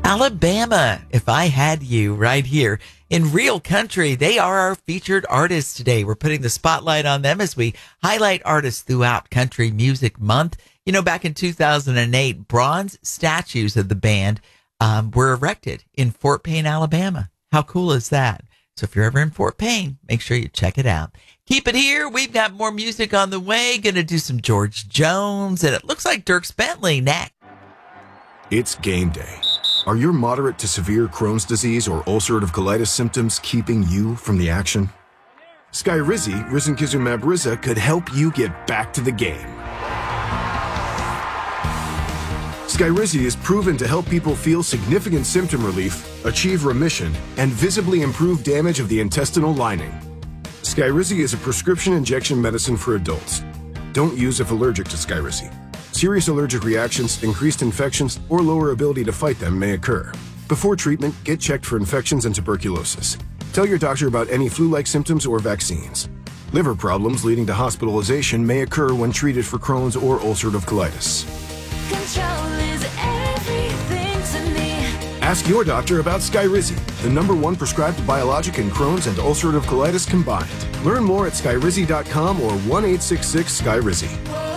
Alabama, If I Had You, right here in Real Country. They are our featured artists today. We're putting the spotlight on them as we highlight artists throughout Country Music Month. You know, back in 2008, bronze statues of the band were erected in Fort Payne, Alabama. How cool is that? So if you're ever in Fort Payne, make sure you check it out. Keep it here. We've got more music on the way. Going to do some George Jones, and it looks like Dierks Bentley next. It's game day. Are your moderate to severe Crohn's disease or ulcerative colitis symptoms keeping you from the action? Skyrizi, risankizumab Riza, could help you get back to the game. Skyrizi is proven to help people feel significant symptom relief, achieve remission, and visibly improve damage of the intestinal lining. Skyrizi is a prescription injection medicine for adults. Don't use if allergic to Skyrizi. Serious allergic reactions, increased infections, or lower ability to fight them may occur. Before treatment, get checked for infections and tuberculosis. Tell your doctor about any flu-like symptoms or vaccines. Liver problems leading to hospitalization may occur when treated for Crohn's or ulcerative colitis. Control is everything to me. Ask your doctor about Skyrizi, the #1 prescribed biologic in Crohn's and ulcerative colitis combined. Learn more at skyrizi.com or 1-866-SKYRIZI.